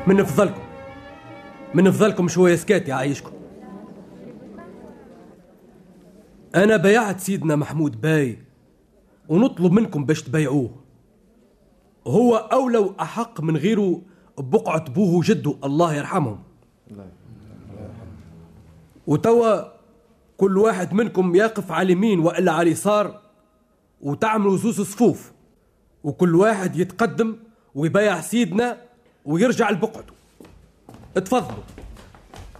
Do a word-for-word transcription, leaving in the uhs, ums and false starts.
من فضلكم من فضلكم شوية سكات يعيشكم. أنا بيعت سيدنا محمود باي ونطلب منكم باش تبيعوه. هو أولى وأحق من غيره ببقعة بوه وجده الله يرحمهم. وتوا كل واحد منكم يقف على اليمين وإلا على اليسار وتعملوا زوز صفوف، وكل واحد يتقدم ويبيع سيدنا ويرجع لبقعته. اتفضلوا.